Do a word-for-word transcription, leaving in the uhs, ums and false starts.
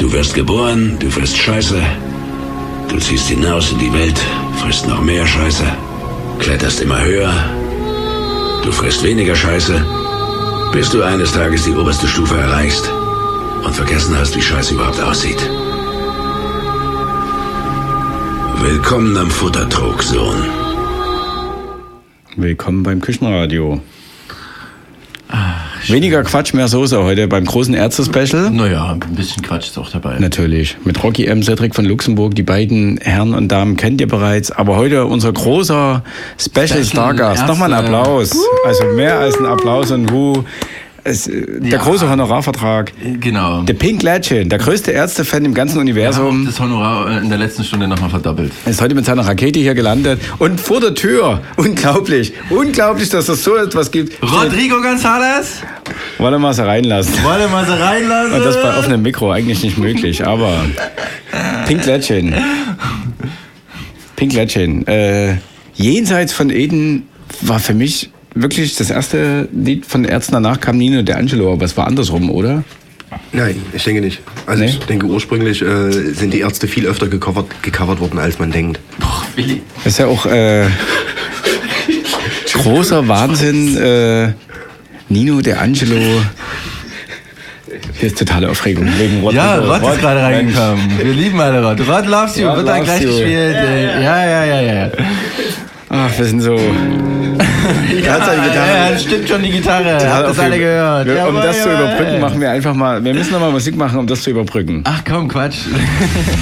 Du wirst geboren, du frisst Scheiße. Du ziehst hinaus in die Welt, frisst noch mehr Scheiße. Kletterst immer höher. Du frisst weniger Scheiße, bis du eines Tages die oberste Stufe erreichst und vergessen hast, wie Scheiße überhaupt aussieht. Willkommen am Futtertrog, Sohn. Willkommen beim Küchenradio. Weniger Quatsch, mehr Soße heute beim großen Ärzte-Special. Naja, ein bisschen Quatsch ist auch dabei. Natürlich. Mit Rocky M. Cedric von Luxemburg. Die beiden Herren und Damen kennt ihr bereits. Aber heute unser großer Special-Stargast. Nochmal ein Applaus. Uh. Also mehr als ein Applaus und Wu. Es, der ja. große Honorarvertrag. Genau. Der Pink Legend, der größte Ärzte-Fan im ganzen Universum. Ja, das Honorar in der letzten Stunde nochmal verdoppelt. Ist heute mit seiner Rakete hier gelandet. Und vor der Tür. Unglaublich. Unglaublich, dass es so etwas gibt. Rodrigo González. Wollen wir mal so reinlassen. Wollen wir mal so reinlassen. Und das bei offenem Mikro eigentlich nicht möglich. Aber Pink Legend. Pink Legend. Äh, Jenseits von Eden war für mich wirklich das erste Lied von Ärzten. Danach kam Nino D'Angelo, aber es war andersrum, oder? Nein, ich denke nicht. Also nee? ich denke, ursprünglich äh, sind die Ärzte viel öfter gecovert, gecovert worden, als man denkt. Boah, Willi. Das ist ja auch äh, großer Wahnsinn. Äh, Nino D'Angelo. Hier ist totale Aufregung. Wegen Rod ja, Rod, Rod ist gerade reingekommen. Wir lieben alle Rod. Rod loves you, wird da gleich gespielt. Ja, ja, ja, ja. Ach, wir sind so... Ja, ja, ja, stimmt schon, die Gitarre. Ja, habt das okay. alle gehört. Wir, um ja, das ja, zu überbrücken, ja. machen wir einfach mal... Wir müssen nochmal Musik machen, um das zu überbrücken. Ach komm, Quatsch.